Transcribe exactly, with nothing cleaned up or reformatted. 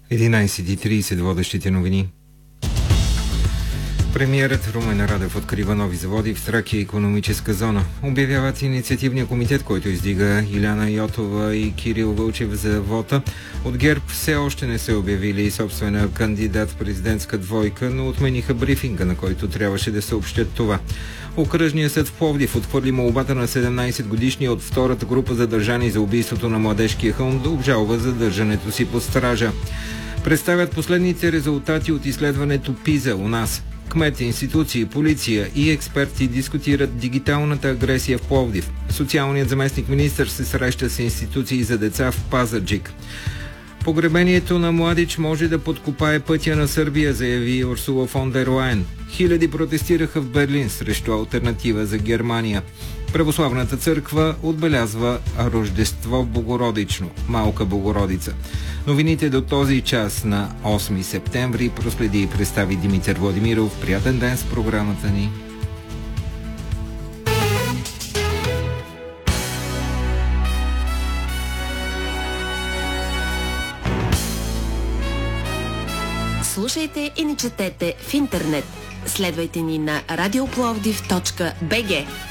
единайсет и трийсет водещите новини. Премиерът Румен Радев открива нови заводи в Тракия икономическа зона. Обявяват инициативния комитет, който издига Иляна Йотова и Кирил Вълчев за вота. От ГЕРБ все още не са обявили собствена кандидат в президентска двойка, но отмениха брифинга, на който трябваше да съобщят това. Окръжният съд в Пловдив отхвърли молбата на седемнайсетгодишния от втората група задържани за убийството на младежкия хълм да обжалва задържането си под стража. Представят последните резултати от изследването ПИЗА у нас. Кмет, институции, полиция и експерти дискутират дигиталната агресия в Пловдив. Социалният заместник-министър се среща с институции за деца в Пазарджик. Погребението на Младич може да подкопае пътя на Сърбия, заяви Урсула фон дер Лайен. Хиляди протестираха в Берлин срещу алтернатива за Германия. Православната църква отбелязва Рождество Богородично, Малка Богородица. Новините до този час на осми септември проследи и представи Димитър Владимиров. Приятен ден с програмата ни. Слушайте и ни четете в интернет. Следвайте ни на радиопловдив точка би джи.